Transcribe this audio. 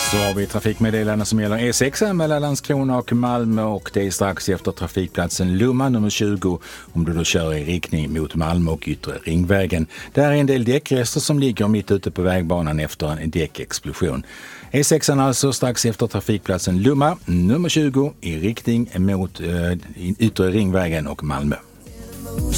Så har vi trafikmeddelanden som gäller E6 mellan Landskrona och Malmö, och det är strax efter trafikplatsen Lomma nummer 20 om du då kör i riktning mot Malmö och yttre ringvägen. Där är en del däckrester som ligger mitt ute på vägbanan efter en däckexplosion. E6 alltså strax efter trafikplatsen Lomma nummer 20 i riktning mot yttre ringvägen och Malmö.